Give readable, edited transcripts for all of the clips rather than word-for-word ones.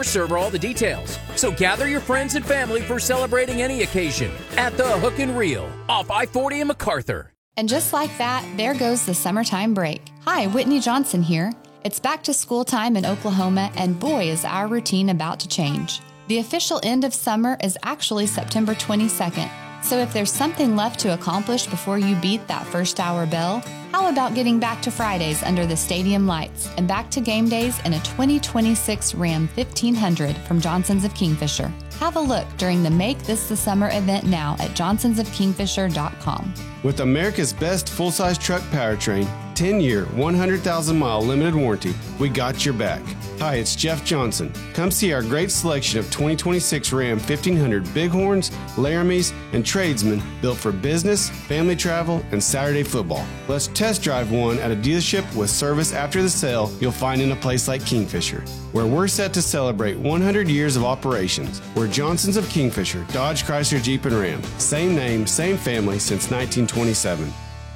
serve are all the details. So gather your friends and family for celebrating any occasion at the Hook and Reel off I-40 in MacArthur. And just like that, there goes the summertime break. Hi, Whitney Johnson here. It's back to school time in Oklahoma, and boy, is our routine about to change. The official end of summer is actually September 22nd. So if there's something left to accomplish before you beat that first hour bell, how about getting back to Fridays under the stadium lights and back to game days in a 2026 Ram 1500 from Johnson's of Kingfisher? Have a look during the Make This the Summer event now at johnsonsofkingfisher.com. With America's best full-size truck powertrain, 10-year, 100,000-mile limited warranty, we got your back. Hi, it's Jeff Johnson. Come see our great selection of 2026 Ram 1500 Bighorns, Laramies, and Tradesmen built for business, family travel, and Saturday football. Let's test drive one at a dealership with service after the sale you'll find in a place like Kingfisher, where we're set to celebrate 100 years of operations. We're Johnson's of Kingfisher, Dodge, Chrysler, Jeep, and Ram. Same name, same family since 1927.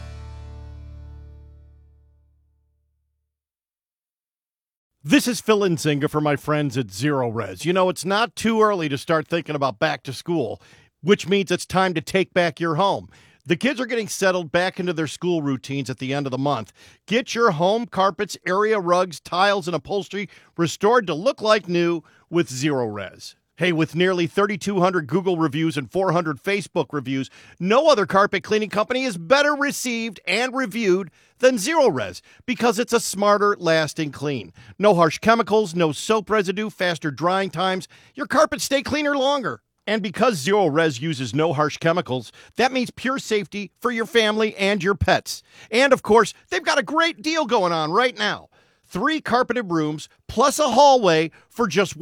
This is Phil Nzinga for my friends at Zero Res. You know, it's not too early to start thinking about back to school, which means it's time to take back your home. The kids are getting settled back into their school routines at the end of the month. Get your home carpets, area rugs, tiles, and upholstery restored to look like new with Zero Res. Hey, with nearly 3,200 Google reviews and 400 Facebook reviews, no other carpet cleaning company is better received and reviewed than Zero Res because it's a smarter, lasting clean. No harsh chemicals, no soap residue, faster drying times. Your carpets stay cleaner longer. And because Zero Res uses no harsh chemicals, that means pure safety for your family and your pets. And, of course, they've got a great deal going on right now. 3 carpeted rooms plus a hallway for just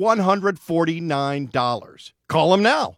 $149. Call them now,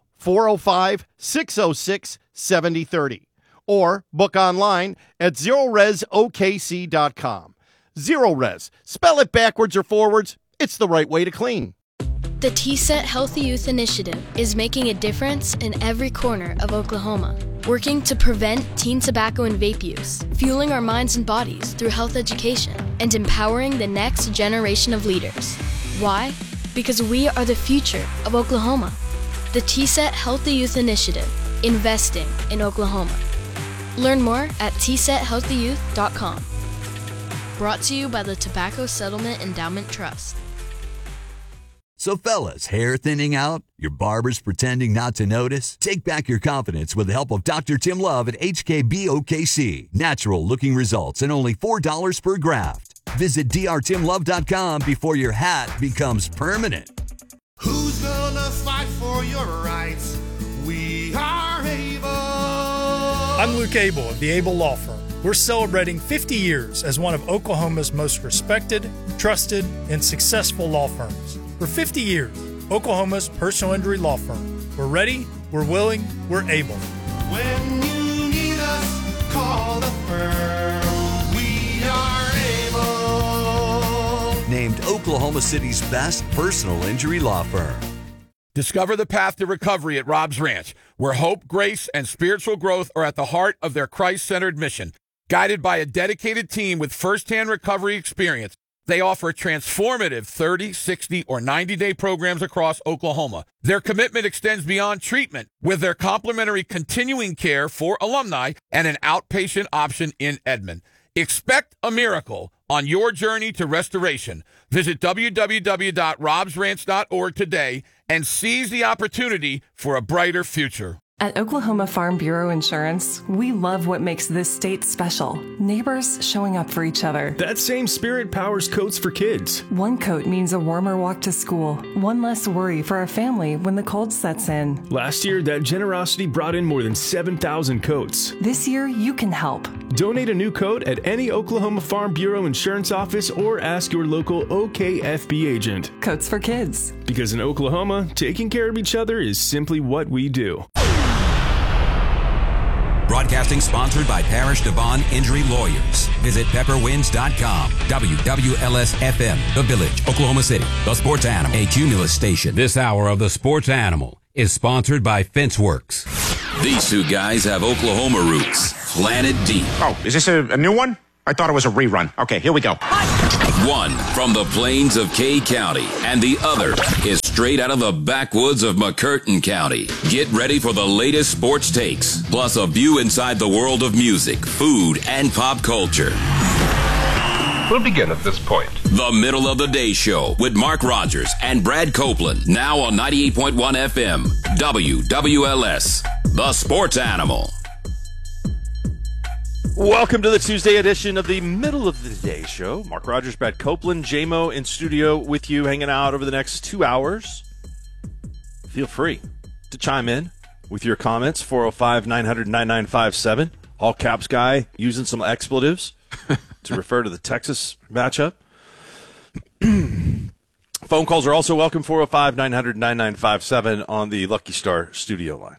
405-606-7030. Or book online at ZeroResOKC.com. Zero Res. Spell it backwards or forwards. It's the right way to clean. The TSET Healthy Youth Initiative is making a difference in every corner of Oklahoma, working to prevent teen tobacco and vape use, fueling our minds and bodies through health education, and empowering the next generation of leaders. Why? Because we are the future of Oklahoma. The TSET Healthy Youth Initiative, investing in Oklahoma. Learn more at tsethealthyyouth.com. Brought to you by the Tobacco Settlement Endowment Trust. So fellas, hair thinning out? Your barber's pretending not to notice? Take back your confidence with the help of Dr. Tim Love at HKB OKC. Natural looking results and only $4 per graft. Visit drtimlove.com before your hat becomes permanent. Who's gonna fight for your rights? We are able. I'm Luke Abel of the Abel Law Firm. We're celebrating 50 years as one of Oklahoma's most respected, trusted, and successful law firms. For 50 years, Oklahoma's personal injury law firm. We're ready, we're willing, we're able. When you need us, call the firm. We are able. Named Oklahoma City's best personal injury law firm. Discover the path to recovery at Rob's Ranch, where hope, grace, and spiritual growth are at the heart of their Christ-centered mission. Guided by a dedicated team with firsthand recovery experience, they offer transformative 30, 60, or 90-day programs across Oklahoma. Their commitment extends beyond treatment with their complimentary continuing care for alumni and an outpatient option in Edmond. Expect a miracle on your journey to restoration. Visit www.robsranch.org today and seize the opportunity for a brighter future. At Oklahoma Farm Bureau Insurance, we love what makes this state special. Neighbors showing up for each other. That same spirit powers coats for kids. One coat means a warmer walk to school. One less worry for our family when the cold sets in. Last year, that generosity brought in more than 7,000 coats. This year, you can help. Donate a new coat at any Oklahoma Farm Bureau Insurance office or ask your local OKFB agent. Coats for kids. Because in Oklahoma, taking care of each other is simply what we do. Broadcasting sponsored by Parish Devon Injury Lawyers. Visit pepperwinds.com. WWLS-FM, The Village, Oklahoma City. The Sports Animal, a Cumulus station. This hour of The Sports Animal is sponsored by Fenceworks. These two guys have Oklahoma roots planted deep. Oh, is this a new one? I thought it was a rerun. Okay, here we go. One from the plains of Kay County, and the other is straight out of the backwoods of McCurtain County. Get ready for the latest sports takes, plus a view inside the world of music, food, and pop culture. We'll begin at this point. The Middle of the Day Show with Mark Rogers and Brad Copeland, now on 98.1 FM, WWLS, the Sports Animal. Welcome to the Tuesday edition of the Middle of the Day Show. Mark Rogers, Brad Copeland, J-Mo in studio with you, hanging out over the next 2 hours. Feel free to chime in with your comments, 405-900-9957. All caps guy using some expletives to refer to the Texas matchup. Phone calls are also welcome, 405-900-9957 on the Lucky Star studio line.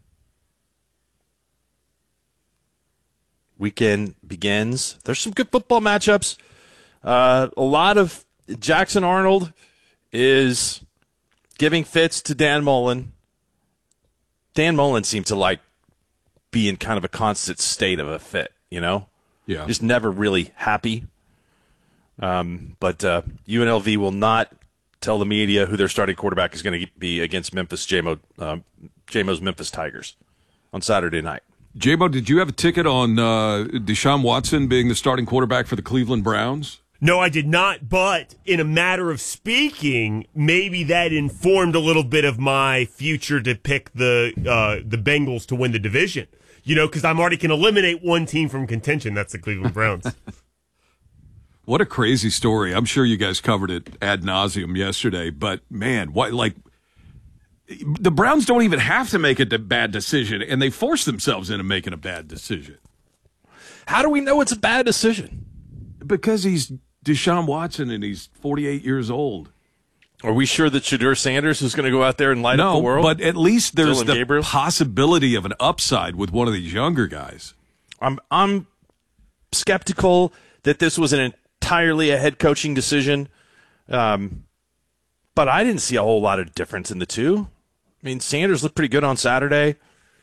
Weekend begins. There's some good football matchups. A lot of Jackson Arnold is giving fits to Dan Mullen. Dan Mullen seemed to like be in kind of a constant state of a fit, you know? Yeah. Just never really happy. But UNLV will not tell the media who their starting quarterback is going to be against Memphis J-Mo's Memphis Tigers on Saturday night. J-Mo, did you have a ticket on Deshaun Watson being the starting quarterback for the Cleveland Browns? No, I did not, but in a matter of speaking, maybe that informed a little bit of my future to pick the Bengals to win the division. You know, because I'm already can eliminate one team from contention. That's the Cleveland Browns. What a crazy story. I'm sure you guys covered it ad nauseum yesterday, but man, the Browns don't even have to make a bad decision, and they force themselves into making a bad decision. How do we know it's a bad decision? Because he's Deshaun Watson, and he's 48 years old. Are we sure that Shadur Sanders is going to go out there and light up the world? But at least there's Dylan the Gabriel? possibility of an upside with one of these younger guys. I'm skeptical that this was an entirely a head coaching decision, but I didn't see a whole lot of difference in the two. I mean, Sanders looked pretty good on Saturday.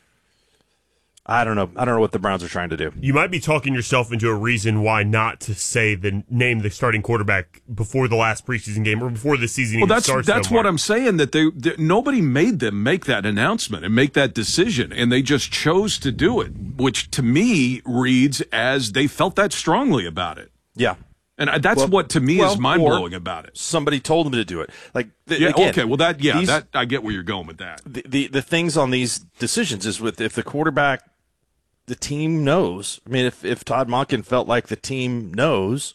I don't know what the Browns are trying to do. You might be talking yourself into a reason why not to say name the starting quarterback before the last preseason game or before the season even starts. That's what I'm saying, that nobody made them make that announcement and make that decision, and they just chose to do it, which to me reads as they felt that strongly about it. Yeah. And that's what to me is mind-blowing about it. Somebody told them to do it. That I get where you're going with that. The things on these decisions is if the quarterback, the team knows. I mean, if Todd Monken felt like the team knows,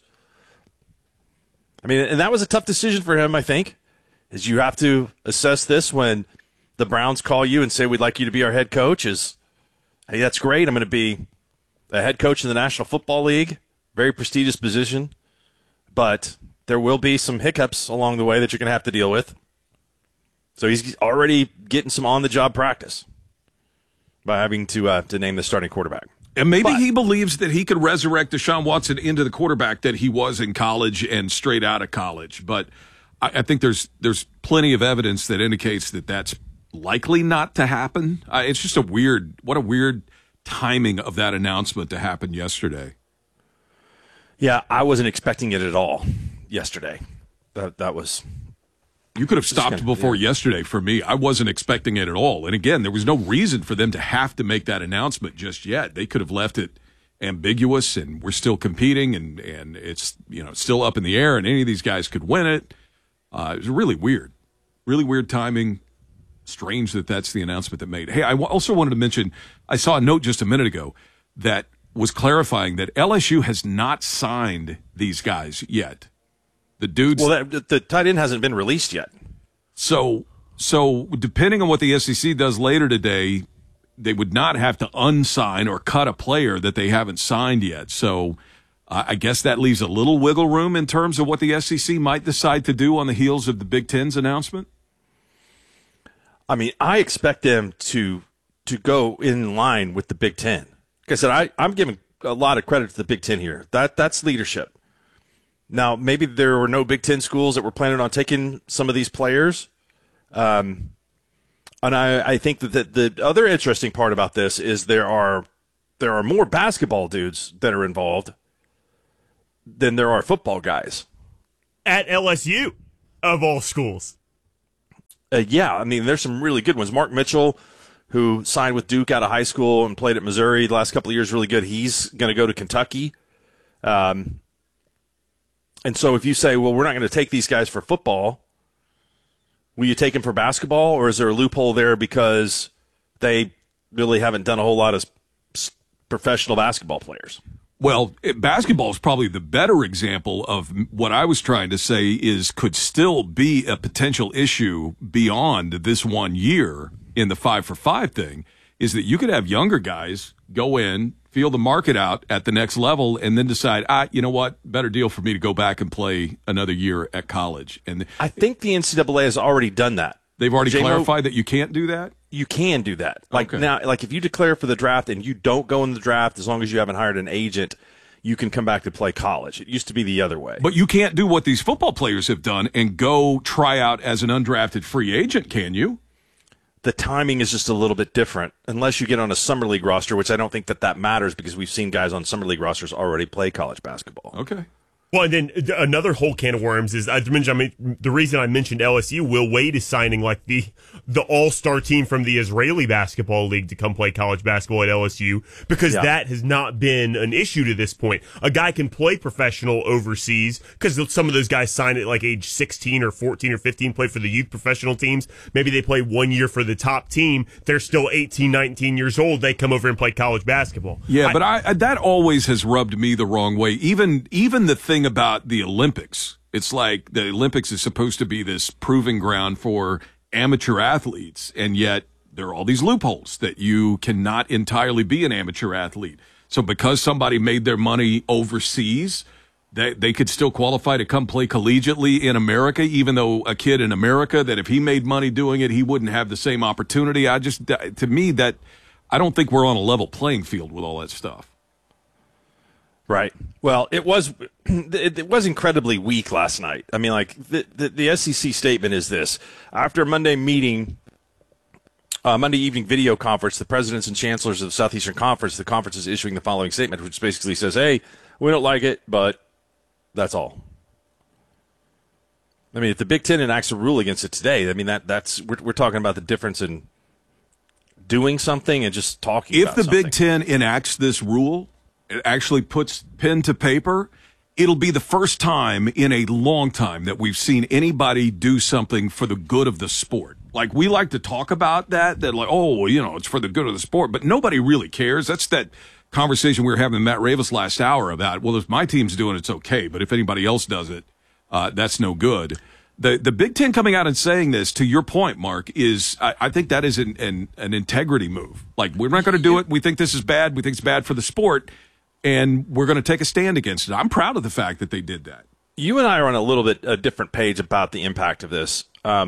I mean, and that was a tough decision for him, I think, is you have to assess this when the Browns call you and say, we'd like you to be our head coach, hey, that's great. I'm going to be a head coach in the National Football League, very prestigious position, but there will be some hiccups along the way that you're going to have to deal with. So he's already getting some on-the-job practice by having to name the starting quarterback. And maybe he believes that he could resurrect Deshaun Watson into the quarterback that he was in college and straight out of college. But I think there's plenty of evidence that indicates that that's likely not to happen. It's just what a weird timing of that announcement to happen yesterday. Yeah, I wasn't expecting it at all yesterday. That was... You could have stopped before yesterday for me. I wasn't expecting it at all. And again, there was no reason for them to have to make that announcement just yet. They could have left it ambiguous, and we're still competing, and it's still up in the air, and any of these guys could win it. It was really weird timing. Strange that that's the announcement that made. Hey, I also wanted to mention, I saw a note just a minute ago that was clarifying that LSU has not signed these guys yet. The dudes. Well, the tight end hasn't been released yet. So depending on what the SEC does later today, they would not have to unsign or cut a player that they haven't signed yet. So I guess that leaves a little wiggle room in terms of what the SEC might decide to do on the heels of the Big Ten's announcement. I mean, I expect them to go in line with the Big Ten. Like I said, I'm giving a lot of credit to the Big Ten here. That's leadership. Now, maybe there were no Big Ten schools that were planning on taking some of these players. And I think that the other interesting part about this is there are more basketball dudes that are involved than there are football guys. at LSU, of all schools. Yeah, I mean, there's some really good ones. Mark Mitchell, who signed with Duke out of high school and played at Missouri the last couple of years, really good. He's going to go to Kentucky. And so if you say, well, we're not going to take these guys for football, will you take them for basketball, or is there a loophole there because they really haven't done a whole lot of professional basketball players? Well, basketball is probably the better example of what I was trying to say is could still be a potential issue beyond this 1 year in the 5-for-5 thing, is that you could have younger guys go in, feel the market out at the next level, and then decide, you know what, better deal for me to go back and play another year at college. And I think the NCAA has already done that. They've already clarified that you can't do that? You can do that. Now, if you declare for the draft and you don't go in the draft, as long as you haven't hired an agent, you can come back to play college. It used to be the other way. But you can't do what these football players have done and go try out as an undrafted free agent, can you? The timing is just a little bit different, unless you get on a summer league roster, which I don't think that matters because we've seen guys on summer league rosters already play college basketball. Okay. Well, and then another whole can of worms is the reason I mentioned LSU. Will Wade is signing like the all-star team from the Israeli basketball league to come play college basketball at LSU because that has not been an issue to this point. A guy can play professional overseas because some of those guys sign at like age 16 or 14 or 15, play for the youth professional teams. Maybe they play 1 year for the top team. They're still 18, 19 years old. They come over and play college basketball. Yeah, but that always has rubbed me the wrong way. Even the thing about the Olympics. It's like the Olympics is supposed to be this proving ground for amateur athletes, and yet there are all these loopholes that you cannot entirely be an amateur athlete. So because somebody made their money overseas, they could still qualify to come play collegiately in America, even though a kid in America, that if he made money doing it, he wouldn't have the same opportunity. To me, I don't think we're on a level playing field with all that stuff. Right. Well, it was incredibly weak last night. I mean, like the SEC statement is this: after a Monday evening video conference, the presidents and chancellors of the Southeastern Conference, the conference is issuing the following statement, which basically says, "Hey, we don't like it, but that's all." I mean, if the Big Ten enacts a rule against it today, I mean we're talking about the difference in doing something and just talking. If the Big Ten enacts this rule, it actually puts pen to paper, it'll be the first time in a long time that we've seen anybody do something for the good of the sport. Like, we like to talk about that like, it's for the good of the sport, but nobody really cares. That's that conversation we were having with Matt Ravis last hour about, well, if my team's doing it, it's okay, but if anybody else does it, that's no good. The Big Ten coming out and saying this, to your point, Mark, is I think that is an integrity move. Like, we're not going to do it. We think this is bad. We think it's bad for the sport. And we're going to take a stand against it. I'm proud of the fact that they did that. You and I are on a little bit a different page about the impact of this.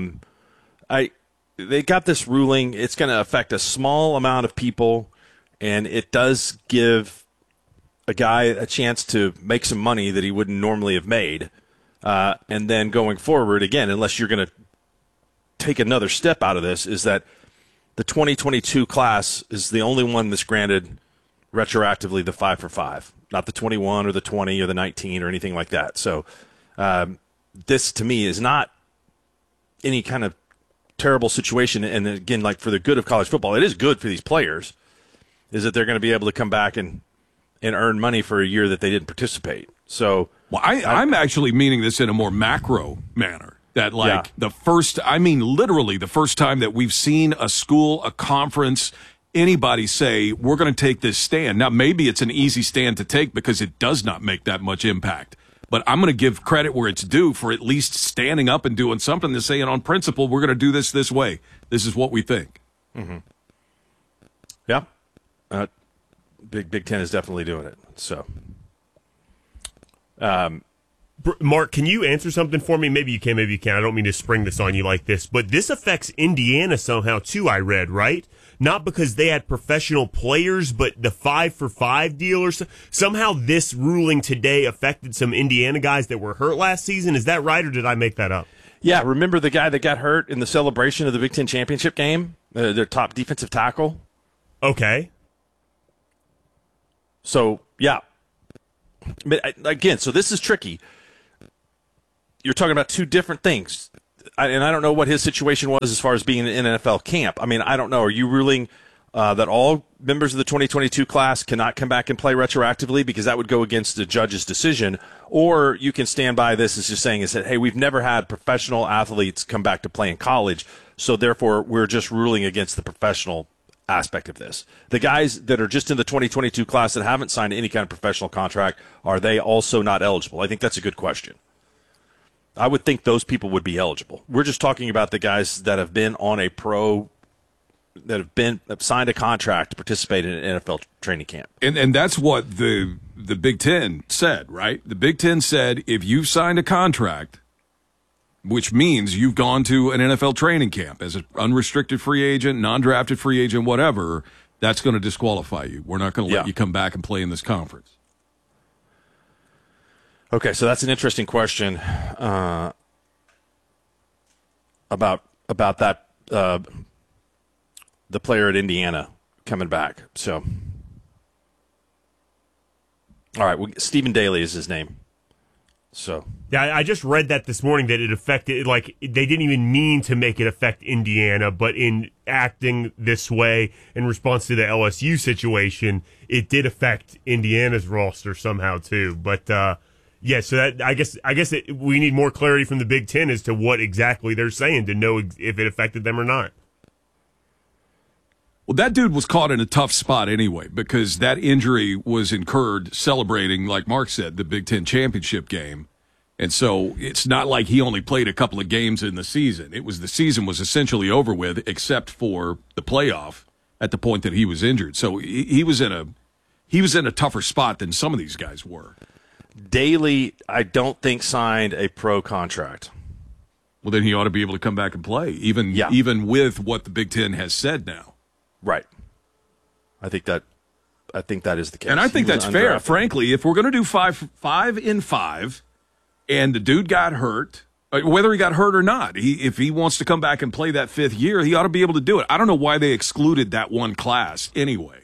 They got this ruling. It's going to affect a small amount of people, and it does give a guy a chance to make some money that he wouldn't normally have made. And then going forward, again, unless you're going to take another step out of this, is that the 2022 class is the only one that's granted retroactively the 5-for-5, not the 21 or the 20 or the 19 or anything like that. So this, to me, is not any kind of terrible situation. And again, like, for the good of college football, it is good for these players, is that they're going to be able to come back and earn money for a year that they didn't participate. So, well, I'm actually meaning this in a more macro manner. That, like, literally the first time that we've seen a school, a conference, anybody say, we're going to take this stand. Now, maybe it's an easy stand to take because it does not make that much impact. But I'm going to give credit where it's due for at least standing up and doing something to saying, on principle, we're going to do this way. This is what we think. Mm-hmm. Yeah. Big Ten is definitely doing it. So, Mark, can you answer something for me? Maybe you can, maybe you can't. I don't mean to spring this on you like this, but this affects Indiana somehow too, I read, right? Not because they had professional players, but the 5-for-5 deal or somehow this ruling today affected some Indiana guys that were hurt last season. Is that right, or did I make that up? Yeah, remember the guy that got hurt in the celebration of the Big Ten championship game? Their top defensive tackle? Okay. So, yeah. But again, so this is tricky. you're talking about two different things. And I don't know what his situation was as far as being in an NFL camp. I mean, I don't know. Are you ruling that all members of the 2022 class cannot come back and play retroactively because that would go against the judge's decision? Or you can stand by this as just saying is that, hey, we've never had professional athletes come back to play in college, so therefore we're just ruling against the professional aspect of this. The guys that are just in the 2022 class that haven't signed any kind of professional contract, are they also not eligible? I think that's a good question. I would think those people would be eligible. We're just talking about the guys that have been on a that have signed a contract to participate in an NFL training camp. And that's what the Big Ten said, right? The Big Ten said if you've signed a contract, which means you've gone to an NFL training camp as an unrestricted free agent, non-drafted free agent, whatever, that's going to disqualify you. We're not going to let you come back and play in this conference. Okay, so that's an interesting question about that the player at Indiana coming back. So, all right, Stephen Daly is his name. So yeah, I just read that this morning that it affected, like, they didn't even mean to make it affect Indiana, but in acting this way in response to the LSU situation, it did affect Indiana's roster somehow too. But yeah, so that I guess we need more clarity from the Big Ten as to what exactly they're saying to know if it affected them or not. Well, that dude was caught in a tough spot anyway, because that injury was incurred celebrating, like Mark said, the Big Ten championship game. And so it's not like he only played a couple of games in the season. The season was essentially over with, except for the playoff at the point that he was injured. So he was in a tougher spot than some of these guys were. Daly, I don't think, signed a pro contract. Well, then he ought to be able to come back and play, even with what the Big Ten has said now. Right. I think that is the case. And I think that's fair, frankly. If we're going to do 5 in 5, and the dude got hurt, whether he got hurt or not, if he wants to come back and play that 5th year, he ought to be able to do it. I don't know why they excluded that one class anyway.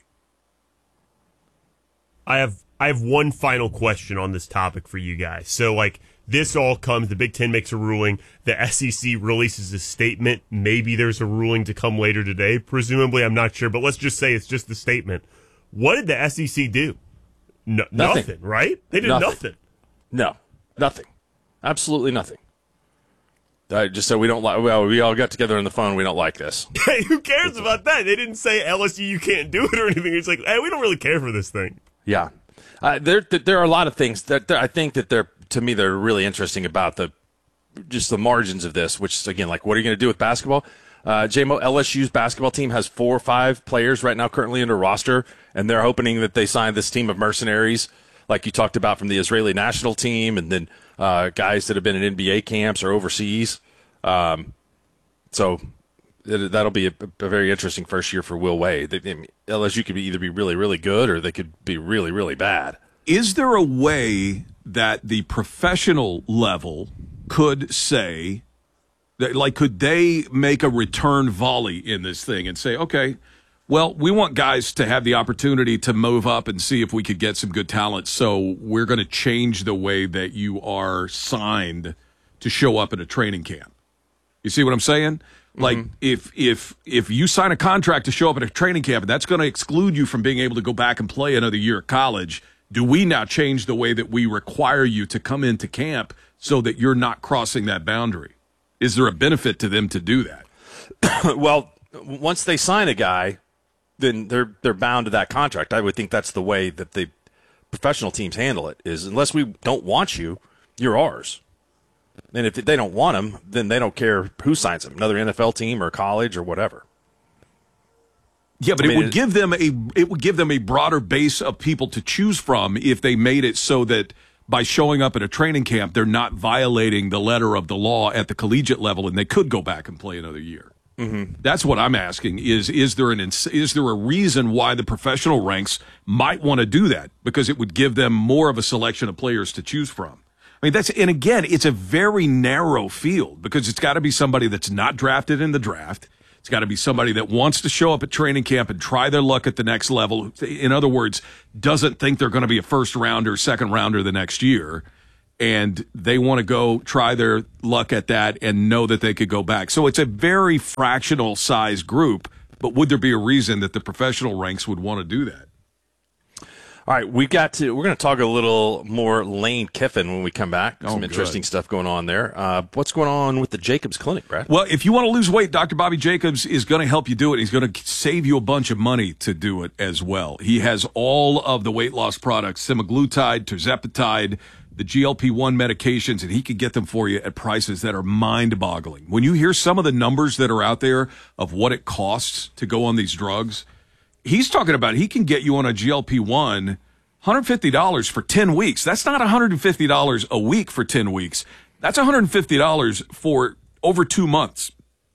I have one final question on this topic for you guys. So, like, this all comes, the Big Ten makes a ruling, the SEC releases a statement, maybe there's a ruling to come later today, presumably, I'm not sure, but let's just say it's just the statement. What did the SEC do? Nothing, right? They did nothing. No, nothing. Absolutely nothing. Just so we don't like, well, we all got together on the phone, we don't like this. Hey, who cares about that? They didn't say, LSU, you can't do it or anything. It's like, hey, we don't really care for this thing. Yeah. There are a lot of things that I think that they're really interesting about the margins of this, which is, again, like, what are you going to do with basketball? JMO, LSU's basketball team has 4 or 5 players right now currently under roster, and they're hoping that they sign this team of mercenaries, like you talked about, from the Israeli national team, and then guys that have been in NBA camps or overseas. So that'll be a very interesting first year for Will Wade. LSU could either be really, really good, or they could be really, really bad. Is there a way that the professional level could say, like, could they make a return volley in this thing and say, okay, well, we want guys to have the opportunity to move up and see if we could get some good talent, so we're going to change the way that you are signed to show up at a training camp. You see what I'm saying? Like, if you sign a contract to show up at a training camp, and that's going to exclude you from being able to go back and play another year at college, do we now change the way that we require you to come into camp so that you're not crossing that boundary? Is there a benefit to them to do that? Well, once they sign a guy, then they're bound to that contract. I would think that's the way that the professional teams handle it, is unless we don't want you, you're ours. And if they don't want him, then they don't care who signs him, another NFL team or college or whatever. Yeah, but it would give them a broader base of people to choose from if they made it so that by showing up at a training camp, they're not violating the letter of the law at the collegiate level, and they could go back and play another year. That's what I'm asking. Is there a reason why the professional ranks might want to do that? Because it would give them more of a selection of players to choose from. I mean, and again, it's a very narrow field, because it's got to be somebody that's not drafted in the draft. It's got to be somebody that wants to show up at training camp and try their luck at the next level. In other words, doesn't think they're going to be a first rounder, second rounder the next year. and they want to go try their luck at that and know that they could go back. So it's a very fractional size group, but would there be a reason that the professional ranks would want to do that? All right, we're going to talk a little more Lane Kiffin when we come back. Some interesting stuff going on there. What's going on with the Jacobs Clinic, Brad? Well, if you want to lose weight, Dr. Bobby Jacobs is going to help you do it. He's going to save you a bunch of money to do it as well. He has all of the weight loss products, semaglutide, tirzepatide, the GLP-1 medications, and he can get them for you at prices that are mind-boggling. When you hear some of the numbers that are out there of what it costs to go on these drugs, he's talking about he can get you on a GLP-1 $150 for 10 weeks. That's not $150 a week for 10 weeks. That's $150 for over 2 months,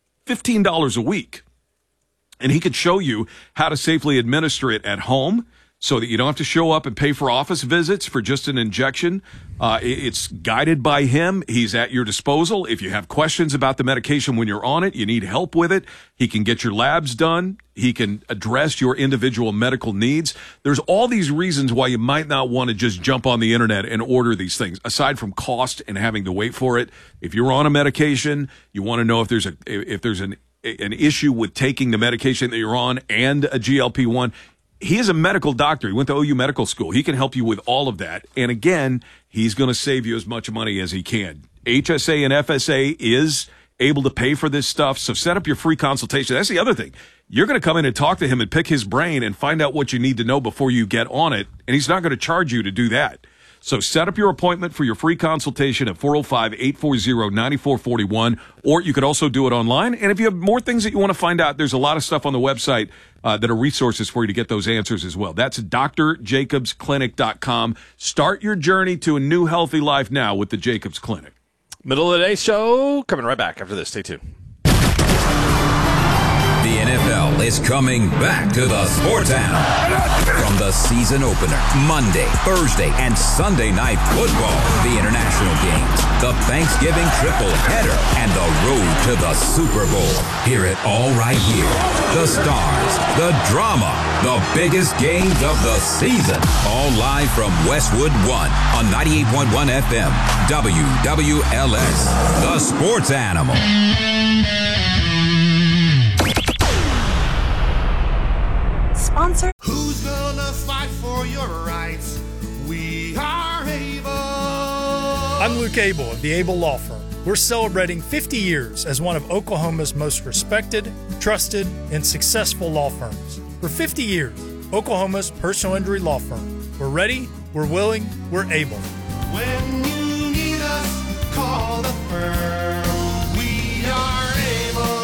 $15 a week. And he could show you how to safely administer it at home so that you don't have to show up and pay for office visits for just an injection. It's guided by him. He's at your disposal. If you have questions about the medication when you're on it, you need help with it, he can get your labs done. He can address your individual medical needs. There's all these reasons why you might not want to just jump on the internet and order these things. Aside from cost and having to wait for it, if you're on a medication, you want to know if there's an issue with taking the medication that you're on and a GLP-1. He is a medical doctor. He went to OU Medical School. He can help you with all of that. And again, he's going to save you as much money as he can. HSA and FSA is able to pay for this stuff. So set up your free consultation. That's the other thing. You're going to come in and talk to him and pick his brain and find out what you need to know before you get on it. And he's not going to charge you to do that. So set up your appointment for your free consultation at 405-840-9441, or you could also do it online. And if you have more things that you want to find out, there's a lot of stuff on the website that are resources for you to get those answers as well. That's drjacobsclinic.com. Start your journey to a new healthy life now with the Jacobs Clinic. Middle of the day show, coming right back after this. Stay tuned. The NFL is coming back to the Sports Animal. From the season opener, Monday, Thursday, and Sunday night football, the international games, the Thanksgiving triple header, and the road to the Super Bowl. Hear it all right here. The stars, the drama, the biggest games of the season. All live from Westwood 1 on 98.1 FM, WWLS, the Sports Animal. Sponsor. Who's gonna fight for your rights? We are able. I'm Luke Abel of the Abel Law Firm. We're celebrating 50 years as one of Oklahoma's most respected, trusted, and successful law firms. For 50 years, Oklahoma's personal injury law firm. We're ready, we're willing, we're able. When you need us, call the firm. We are able.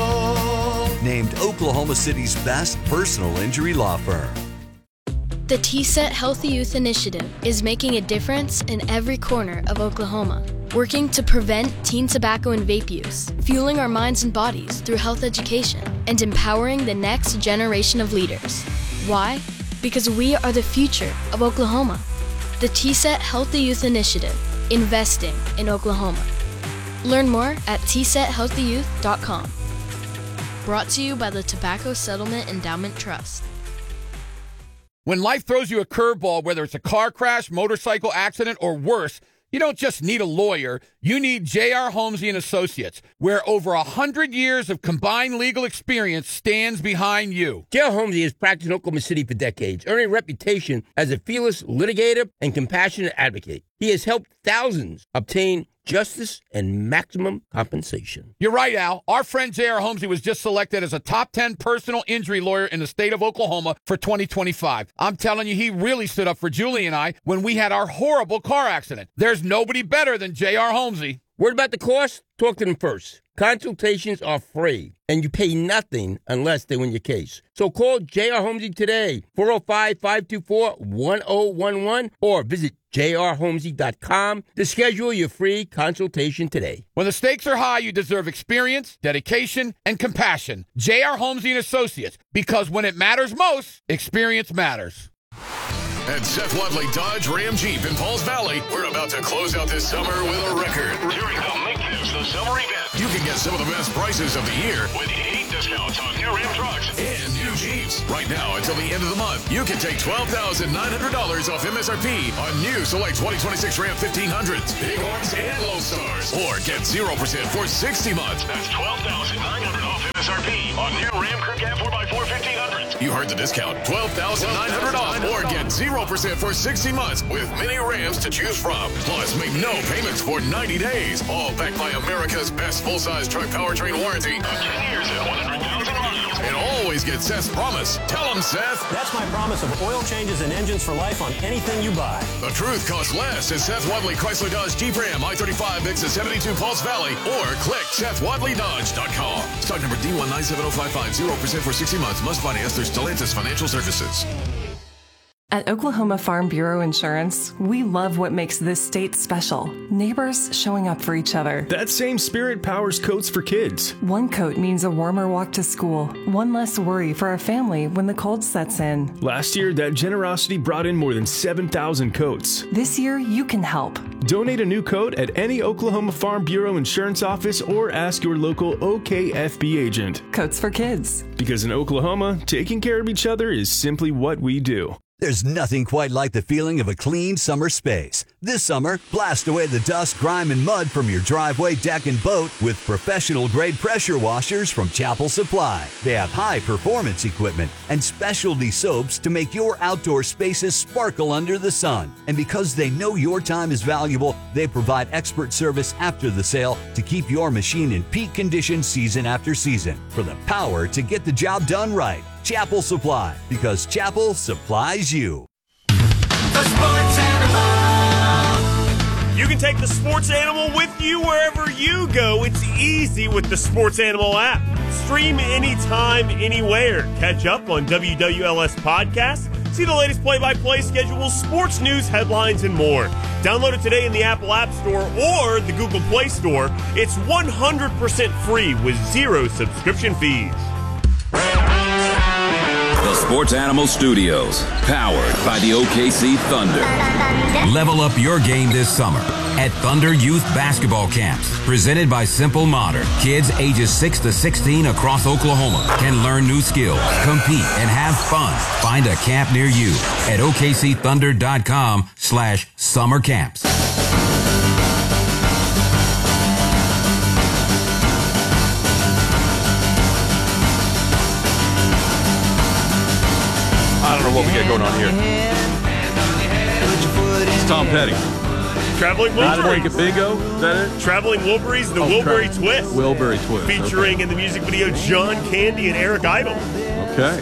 Named Oklahoma City's best personal injury law firm. The TSET Healthy Youth Initiative is making a difference in every corner of Oklahoma, working to prevent teen tobacco and vape use, fueling our minds and bodies through health education, and empowering the next generation of leaders. Why? Because we are the future of Oklahoma. The TSET Healthy Youth Initiative, investing in Oklahoma. Learn more at tsethealthyyouth.com. Brought to you by the Tobacco Settlement Endowment Trust. When life throws you a curveball, whether it's a car crash, motorcycle accident, or worse, you don't just need a lawyer. You need J.R. Holmesy & Associates, where over 100 years of combined legal experience stands behind you. J.R. Holmesy has practiced in Oklahoma City for decades, earning a reputation as a fearless litigator and compassionate advocate. He has helped thousands obtain justice and maximum compensation. You're right, Al. Our friend J.R. Holmesy was just selected as a top 10 personal injury lawyer in the state of Oklahoma for 2025. I'm telling you, he really stood up for Julie and I when we had our horrible car accident. There's nobody better than J.R. Holmesy. Word about the cost? Talk to them first. Consultations are free, and you pay nothing unless they win your case. So call J.R. Holmesy today, 405-524-1011, or visit jrholmesy.com to schedule your free consultation today. When the stakes are high, you deserve experience, dedication, and compassion. J.R. Holmesy & Associates, because when it matters most, experience matters. At Seth Wadley Dodge Ram Jeep in Pauls Valley, we're about to close out this summer with a record. During the Make This the Summer event, you can get some of the best prices of the year with 8 to discounts on new Ram trucks and new Jeeps. Right now, until the end of the month, you can take $12,900 off MSRP on new select 2026 Ram 1500s, Bighorns, and Lone Stars. Or get 0% for 60 months. That's $12,900 off MSRP on new Ram Crew Cab 4x4 1500s. You heard the discount. $12,900 off or get 0% for 60 months with many Rams to choose from. Plus, make no payments for 90 days. All backed by America's best full-size truck powertrain warranty of 10 years and 100,000 miles. And always get Seth's promise. Tell him, Seth. That's my promise of oil changes and engines for life on anything you buy. The truth costs less at Seth Wadley Chrysler Dodge Jeep Ram I-35 exit 72 Pulse Valley or click SethWadleyDodge.com. Stock number D1970550 0% for 60 months. Must finance through Stellantis Financial Services. At Oklahoma Farm Bureau Insurance, we love what makes this state special. Neighbors showing up for each other. That same spirit powers coats for kids. One coat means a warmer walk to school. One less worry for our family when the cold sets in. Last year, that generosity brought in more than 7,000 coats. This year, you can help. Donate a new coat at any Oklahoma Farm Bureau Insurance office or ask your local OKFB agent. Coats for kids. Because in Oklahoma, taking care of each other is simply what we do. There's nothing quite like the feeling of a clean summer space. This summer, blast away the dust, grime, and mud from your driveway, deck, and boat with professional-grade pressure washers from Chapel Supply. They have high-performance equipment and specialty soaps to make your outdoor spaces sparkle under the sun. And because they know your time is valuable, they provide expert service after the sale to keep your machine in peak condition season after season. For the power to get the job done right. Chapel Supply, because Chapel supplies you. The Sports Animal. You can take the Sports Animal with you wherever you go. It's easy with the Sports Animal app. Stream anytime, anywhere. Catch up on WWLS podcasts. See the latest play-by-play schedules, sports news, headlines, and more. Download it today in the Apple App Store or the Google Play Store. It's 100% free with 0 subscription fees. The Sports Animal Studios, powered by the OKC Thunder. Level up your game this summer at Thunder Youth Basketball Camps, presented by Simple Modern. Kids ages 6 to 16 across Oklahoma can learn new skills, compete, and have fun. Find a camp near you at OKCThunder.com/summer camps. I don't know what we got going on here. It's Tom Petty. Traveling Not Wilburys. like a bingo? Is that it? Traveling Wilburys, the Wilbury Twist. Wilbury Twist. Featuring in the music video John Candy and Eric Idle. Okay.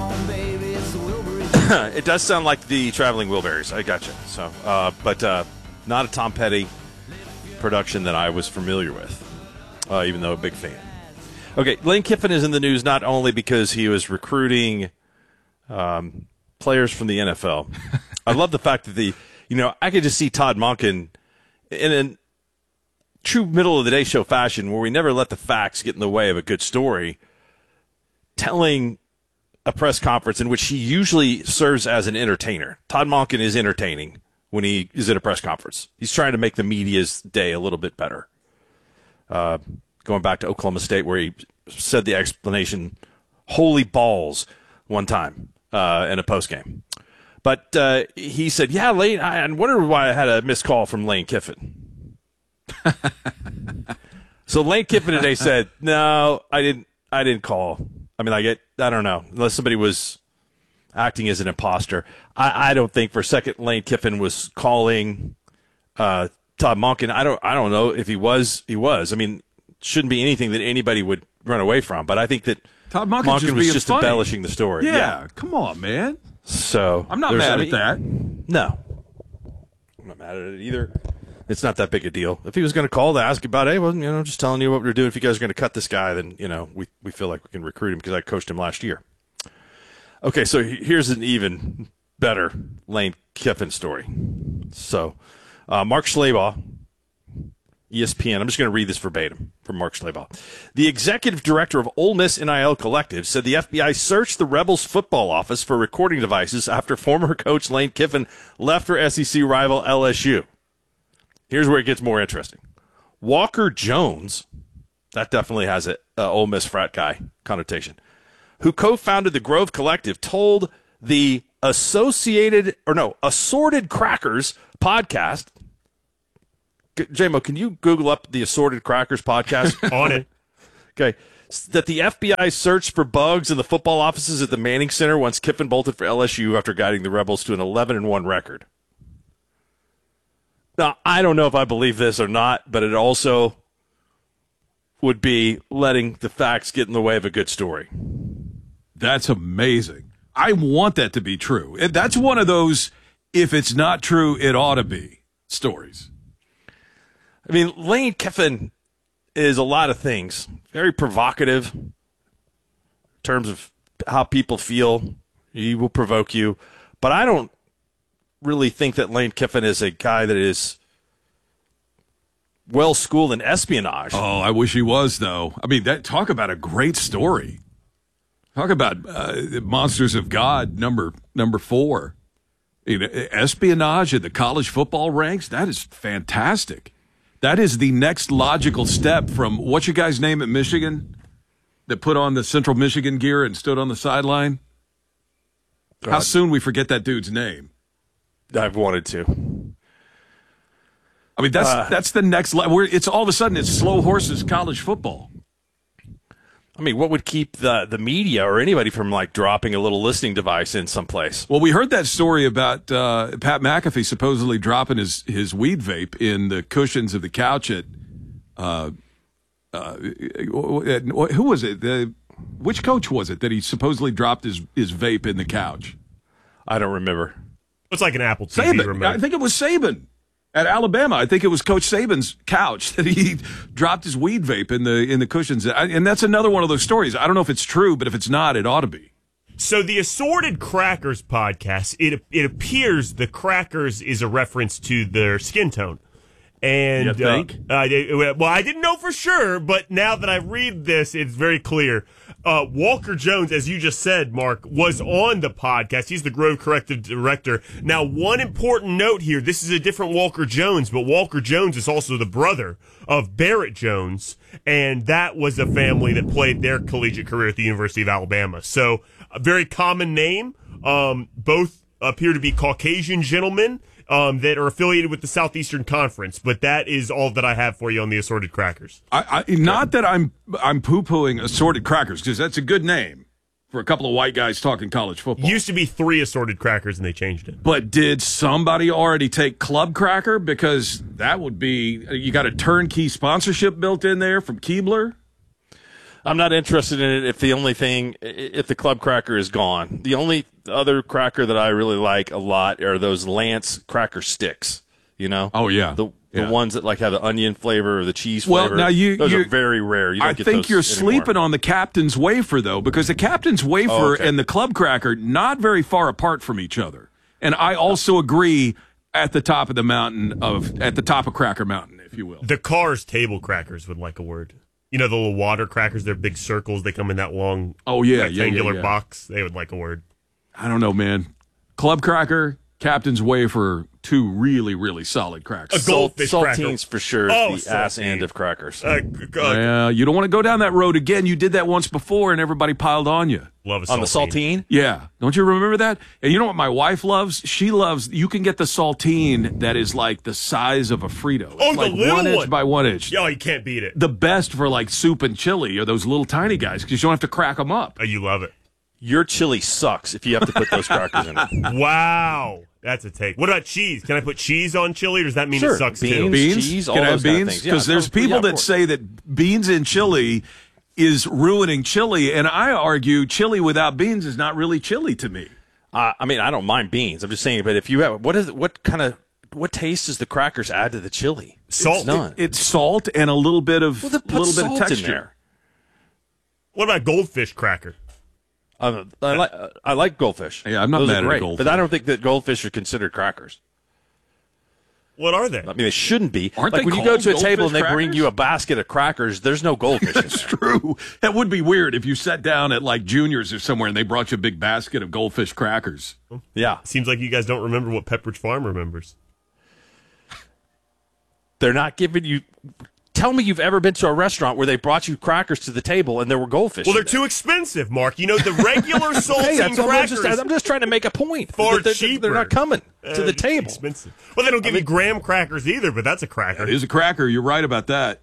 It does sound like the Traveling Wilburys. I gotcha. So, but not a Tom Petty production that I was familiar with, even though a big fan. Okay, Lane Kiffin is in the news not only because he was recruiting players from the NFL. I love the fact that I could just see Todd Monken in a true middle-of-the-day show fashion where we never let the facts get in the way of a good story, telling a press conference in which he usually serves as an entertainer. Todd Monken is entertaining when he is at a press conference. He's trying to make the media's day a little bit better. Going back to Oklahoma State where he said the explanation, holy balls, one time in a postgame. But he said, yeah, Lane, I wonder why I had a missed call from Lane Kiffin. So Lane Kiffin today said, no, I didn't call. I mean, I don't know, unless somebody was acting as an imposter. I don't think for a second Lane Kiffin was calling Todd Monken. I don't know if he was. I mean, it shouldn't be anything that anybody would run away from. But I think that Todd Monken was just funny. embellishing the story. Yeah, come on, man. So I'm not mad at that. No, I'm not mad at it either. It's not that big a deal. If he was going to call to ask about, hey, well, just telling you what we're doing. If you guys are going to cut this guy, then we feel like we can recruit him because I coached him last year. Okay, so here's an even better Lane Kiffin story. So Mark Schlabach, ESPN. I'm just going to read this verbatim from Mark Schlabach. The executive director of Ole Miss NIL Collective said the FBI searched the Rebels football office for recording devices after former coach Lane Kiffin left for SEC rival LSU. Here's where it gets more interesting. Walker Jones, That definitely has an Ole Miss frat guy connotation. Who co-founded the Grove Collective, told the Assorted Crackers podcast. J-Mo, can you Google up the Assorted Crackers podcast? On it. Okay. That the FBI searched for bugs in the football offices at the Manning Center once Kiffin bolted for LSU after guiding the Rebels to an 11-1 record. Now, I don't know if I believe this or not, but it also would be letting the facts get in the way of a good story. That's amazing. I want that to be true. That's one of those, if it's not true, it ought to be stories. I mean, Lane Kiffin is a lot of things. Very provocative in terms of how people feel. He will provoke you. But I don't really think that Lane Kiffin is a guy that is well-schooled in espionage. Oh, I wish he was, though. I mean, talk about a great story. Talk about Monsters of God, number 4. Espionage in the college football ranks, that is fantastic. That is the next logical step from, what's your guy's name at Michigan that put on the Central Michigan gear and stood on the sideline? God. How soon we forget that dude's name? I've wanted to. I mean, that's the next level. It's all of a sudden it's slow horses college football. I mean, what would keep the media or anybody from like dropping a little listening device in someplace? Well, we heard that story about Pat McAfee supposedly dropping his weed vape in the cushions of the couch at who was it? Which coach was it that he supposedly dropped his vape in the couch? I don't remember. It's like an Apple TV Saban. remote. I think it was Saban. At Alabama, I think it was Coach Saban's couch that he dropped his weed vape in the cushions. And that's another one of those stories. I don't know if it's true, but if it's not, it ought to be. So the Assorted Crackers podcast, it appears the crackers is a reference to their skin tone. And you think? Well, I didn't know for sure, but now that I read this, it's very clear. Walker Jones, as you just said, Mark, was on the podcast. He's the Grove Corrective Director. Now, one important note here. This is a different Walker Jones, but Walker Jones is also the brother of Barrett Jones, and that was a family that played their collegiate career at the University of Alabama. So, a very common name. Both appear to be Caucasian gentlemen that are affiliated with the Southeastern Conference, but that is all that I have for you on the Assorted Crackers. Not that I'm poo-pooing Assorted Crackers, because that's a good name for a couple of white guys talking college football. Used to be 3 Assorted Crackers, and they changed it. But did somebody already take Club Cracker? Because that would be, you got a turnkey sponsorship built in there from Keebler? I'm not interested in it if the Club Cracker is gone. The only other cracker that I really like a lot are those Lance cracker sticks, you know? Oh, yeah. The ones that like have the onion flavor or the cheese flavor. Well, now those are very rare. I think you're sleeping on the Captain's Wafer, though, because the Captain's Wafer and the Club Cracker, not very far apart from each other. And I also agree at the top of the mountain at the top of Cracker Mountain, if you will. The Cars table crackers would like a word. You know the little water crackers? They're big circles. They come in that long rectangular box. They would like a word. I don't know, man. Club Cracker, Captain's Wafer, 2 really, really solid crackers. A goldfish cracker. Saltines for sure is the ass end of crackers. You don't want to go down that road again. You did that once before, and everybody piled on you. Love a saltine. On the saltine? Yeah. Don't you remember that? And you know what my wife loves? She loves, you can get the saltine that is like the size of a Frito. It's the like little 1 inch one. by 1 inch. Oh, you can't beat it. The best for like soup and chili are those little tiny guys because you don't have to crack them up. Oh, you love it. Your chili sucks if you have to put those crackers in it. Wow. That's a take. What about cheese? Can I put cheese on chili, or does that mean it sucks too? Beans? Cheese, all Can I those have kind of beans? things. Because there's people that say that beans in chili is ruining chili, and I argue chili without beans is not really chili to me. I mean, I don't mind beans. I'm just saying, but if you have what taste does the crackers add to the chili? Salt. It's salt and a little bit of salt texture in there. What about goldfish cracker? I like goldfish. Yeah, I'm not Those mad are great, at goldfish. but I don't think that goldfish are considered crackers. What are they? I mean, they shouldn't be. Aren't like they when you go called to a table and they goldfish bring you a basket of crackers, there's no goldfish in That's there. true. That would be weird if you sat down at like Junior's or somewhere and they brought you a big basket of goldfish crackers. Yeah. Seems like you guys don't remember what Pepperidge Farm remembers. They're not giving you Tell me you've ever been to a restaurant where they brought you crackers to the table and there were goldfish. Well, they're too expensive, Mark. You know, the regular saltine crackers. I'm just trying to make a point. Far cheaper. They're not coming to the table. Expensive. Well, they don't give you graham crackers either, but that's a cracker. It is a cracker. You're right about that.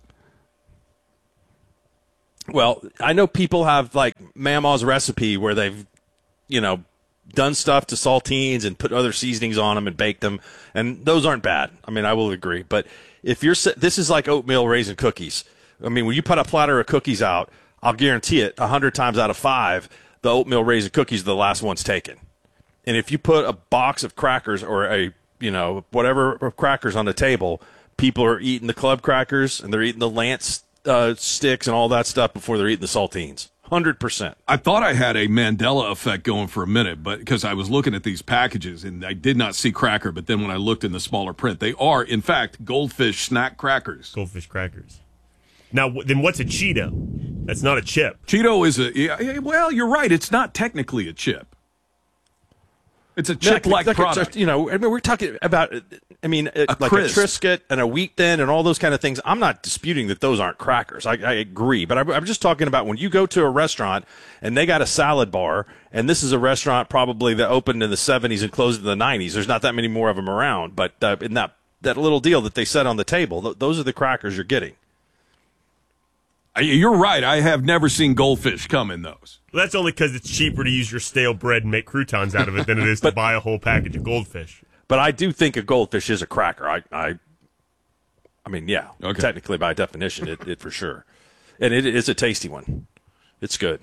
Well, I know people have like Mama's recipe where they've, done stuff to saltines and put other seasonings on them and baked them, and those aren't bad. I mean, I will agree. But if this is like oatmeal raisin cookies. I mean, when you put a platter of cookies out, I'll guarantee it 100 times out of 5, the oatmeal raisin cookies are the last ones taken. And if you put a box of crackers or whatever of crackers on the table, people are eating the club crackers and they're eating the Lance sticks and all that stuff before they're eating the saltines. 100%. I thought I had a Mandela effect going for a minute, but because I was looking at these packages and I did not see cracker, but then when I looked in the smaller print, they are, in fact, goldfish snack crackers. Goldfish crackers. Now, then what's a Cheeto? That's not a chip. Cheeto is well, you're right. It's not technically a chip. It's a chip-like product. We're talking about, like a Triscuit and a Wheat Thin and all those kind of things. I'm not disputing that those aren't crackers. I agree. But I'm just talking about when you go to a restaurant and they got a salad bar, and this is a restaurant probably that opened in the 70s and closed in the 90s. There's not that many more of them around. But in that little deal that they set on the table, those are the crackers you're getting. You're right. I have never seen goldfish come in those. Well, that's only because it's cheaper to use your stale bread and make croutons out of it than it is to buy a whole package of goldfish. But I do think a goldfish is a cracker. I mean, yeah. Okay. Technically, by definition, it for sure. And it is a tasty one. It's good.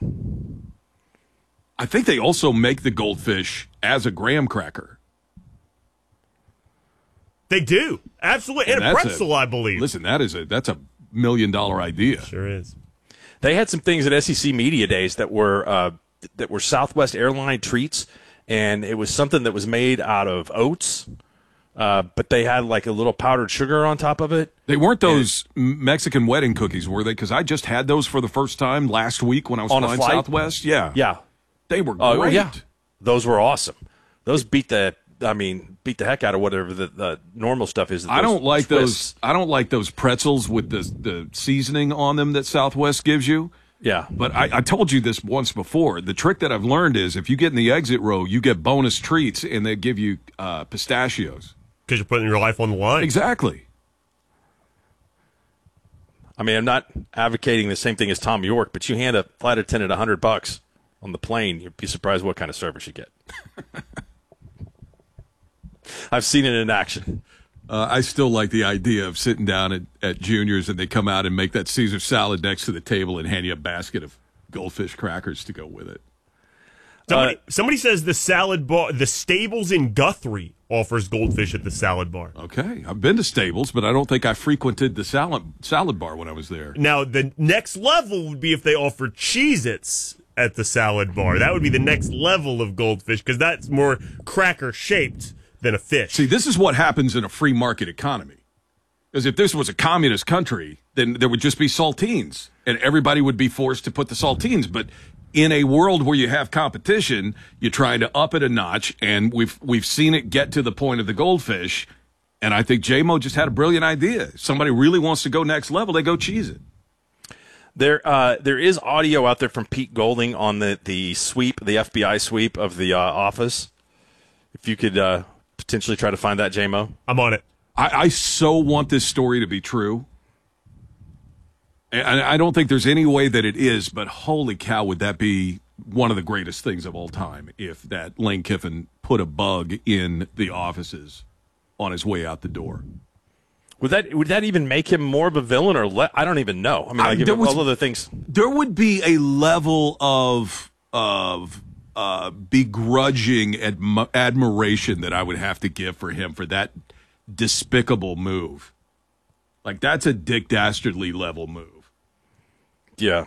I think they also make the goldfish as a graham cracker. They do. Absolutely. And a pretzel, I believe. Listen, that's a $1 million idea. Sure is. They had some things at SEC Media Days that were Southwest Airline treats, and it was something that was made out of oats, but they had like a little powdered sugar on top of it. They weren't those Mexican wedding cookies, were they? Because I just had those for the first time last week when I was flying Southwest. Yeah. Yeah. They were great. Yeah. Those were awesome. Those beat the heck out of whatever the normal stuff is. I don't like those. I don't like those pretzels with the seasoning on them that Southwest gives you. Yeah. But I told you this once before. The trick that I've learned is if you get in the exit row, you get bonus treats, and they give you pistachios. Because you're putting your life on the line. Exactly. I mean, I'm not advocating the same thing as Tom York, but you hand a flight attendant $100 on the plane, you'd be surprised what kind of service you get. I've seen it in action. I still like the idea of sitting down at Junior's and they come out and make that Caesar salad next to the table and hand you a basket of goldfish crackers to go with it. Somebody says the salad bar, the Stables in Guthrie offers goldfish at the salad bar. Okay, I've been to Stables, but I don't think I frequented the salad bar when I was there. Now, the next level would be if they offered Cheez-Its at the salad bar. That would be the next level of goldfish because that's more cracker-shaped than a fish. See, this is what happens in a free market economy. Because if this was a communist country, then there would just be saltines, and everybody would be forced to put the saltines. But in a world where you have competition, you're trying to up it a notch, and we've seen it get to the point of the goldfish. And I think J-Mo just had a brilliant idea. If somebody really wants to go next level, they go Cheez-It. There is audio out there from Pete Golding on the sweep, the FBI sweep of the office. If you could potentially try to find that, J-Mo. I'm on it. I so want this story to be true. And I don't think there's any way that it is, but holy cow, would that be one of the greatest things of all time if that Lane Kiffin put a bug in the offices on his way out the door. Would that even make him more of a villain, or I don't even know. I mean, all other things. There would be a level of begrudging admiration that I would have to give for him for that despicable move. Like, that's a Dick Dastardly level move. Yeah.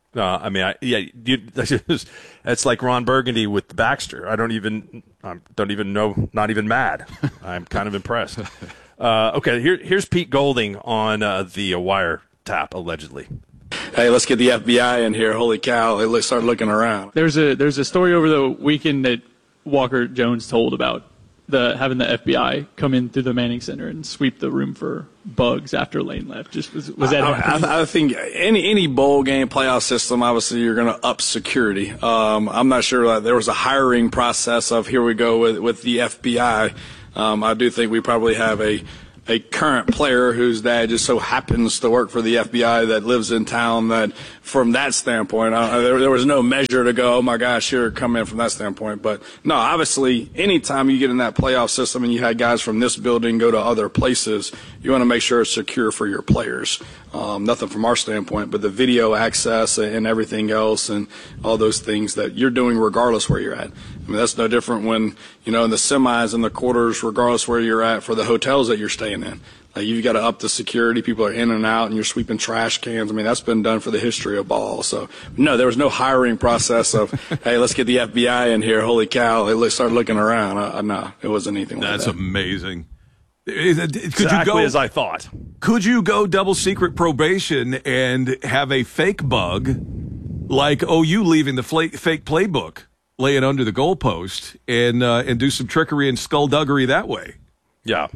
It's like Ron Burgundy with Baxter. I don't even know, not even mad. I'm kind of impressed. Okay, here's Pete Golding on the wiretap, allegedly. Hey, let's get the FBI in here. Holy cow, they start looking around. There's a story over the weekend that Walker Jones told about having the FBI come in through the Manning Center and sweep the room for bugs after Lane left? Just was that happening? I think any bowl game playoff system, obviously you're going to up security. I'm not sure that there was a hiring process of here we go with the FBI. I do think we probably have a current player whose dad just so happens to work for the FBI that lives in town, that from that standpoint, there was no measure to go, oh my gosh, here, come in from that standpoint. But no, obviously, anytime you get in that playoff system and you had guys from this building go to other places, you want to make sure it's secure for your players. Nothing from our standpoint, but the video access and everything else and all those things that you're doing regardless where you're at. I mean, that's no different when, in the semis and the quarters, regardless where you're at for the hotels that you're staying in. You've got to up the security. People are in and out, and you're sweeping trash cans. I mean, that's been done for the history of ball. So, no, there was no hiring process of, hey, let's get the FBI in here. Holy cow. Let's start looking around. No, it wasn't anything like that. That's amazing. Exactly as I thought. Could you go double secret probation and have a fake bug like OU leaving the fake playbook, lay it under the goalpost, and do some trickery and skullduggery that way? Yeah.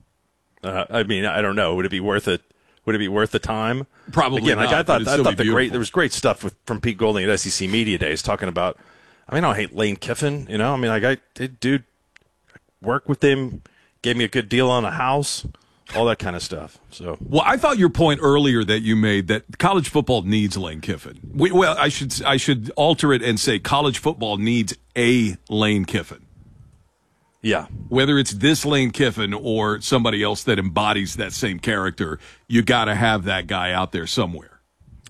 I mean, I don't know. Would it be worth it? Would it be worth the time? Probably Again, not. I thought there was great stuff from Pete Golding at SEC Media Days talking about. I mean, I don't hate Lane Kiffin. I mean, I did work with him, gave me a good deal on a house, all that kind of stuff. So, well, I thought your point earlier that you made that college football needs Lane Kiffin. I should alter it and say college football needs a Lane Kiffin. Yeah. Whether it's this Lane Kiffin or somebody else that embodies that same character, you got to have that guy out there somewhere.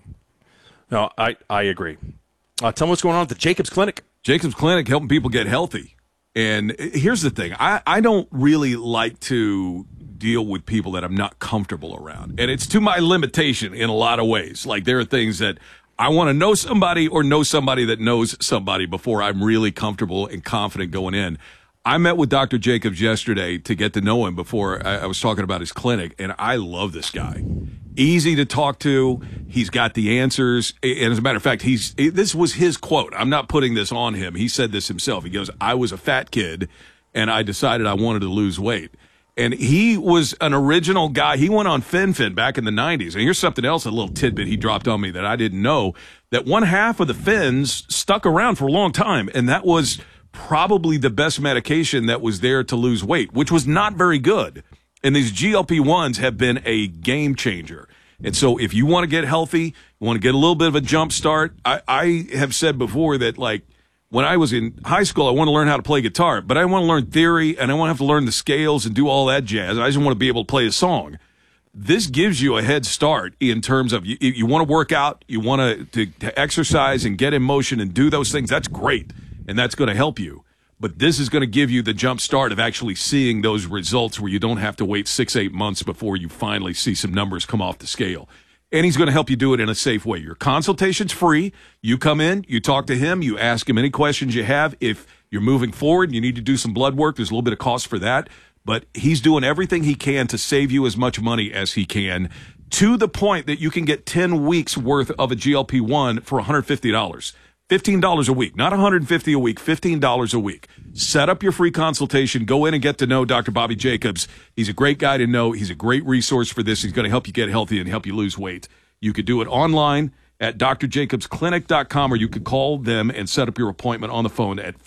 No, I agree. Tell me what's going on at the Jacobs Clinic. Jacobs Clinic, helping people get healthy. And here's the thing. I don't really like to deal with people that I'm not comfortable around. And it's to my limitation in a lot of ways. Like, there are things that I want to know somebody or know somebody that knows somebody before I'm really comfortable and confident going in. I met with Dr. Jacobs yesterday to get to know him before I was talking about his clinic, and I love this guy. Easy to talk to. He's got the answers. And as a matter of fact, this was his quote. I'm not putting this on him. He said this himself. He goes, I was a fat kid, and I decided I wanted to lose weight. And he was an original guy. He went on FinFin back in the 90s. And here's something else, a little tidbit he dropped on me that I didn't know, that one half of the Fins stuck around for a long time, and that was probably the best medication that was there to lose weight, which was not very good. And these GLP-1s have been a game changer. And so if you want to get healthy, you want to get a little bit of a jump start, I have said before that, like, when I was in high school, I want to learn how to play guitar, but I want to learn theory, and I want to have to learn the scales and do all that jazz. I just want to be able to play a song. This gives you a head start in terms of you want to work out, you want to exercise and get in motion and do those things. That's great. And that's going to help you. But this is going to give you the jump start of actually seeing those results where you don't have to wait 6-8 months before you finally see some numbers come off the scale. And he's going to help you do it in a safe way. Your consultation's free. You come in, you talk to him, you ask him any questions you have. If you're moving forward and you need to do some blood work, there's a little bit of cost for that. But he's doing everything he can to save you as much money as he can, to the point that you can get 10 weeks worth of a GLP-1 for $150. $15 a week, not $150 a week, $15 a week. Set up your free consultation. Go in and get to know Dr. Bobby Jacobs. He's a great guy to know. He's a great resource for this. He's going to help you get healthy and help you lose weight. You could do it online at drjacobsclinic.com, or you could call them and set up your appointment on the phone at